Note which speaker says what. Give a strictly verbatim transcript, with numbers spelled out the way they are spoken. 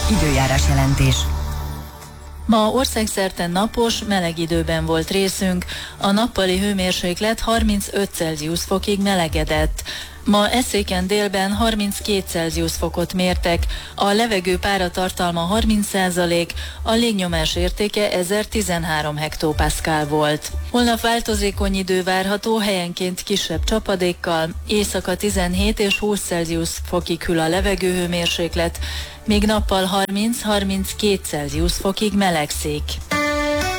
Speaker 1: Időjárás jelentés.
Speaker 2: Ma országszerte napos, meleg időben volt részünk, a nappali hőmérséklet harmincöt Celsius fokig melegedett. Ma Eszéken délben harminckét Celsius fokot mértek, a levegő páratartalma harminc százalék, a légnyomás értéke ezertizenhárom hektopaszkál volt. Holnap változékony idő várható, helyenként kisebb csapadékkal, éjszaka tizenhét és húsz Celsius fokig hűl a levegőhőmérséklet, míg nappal harminc-harminckét Celsius fokig melegszik.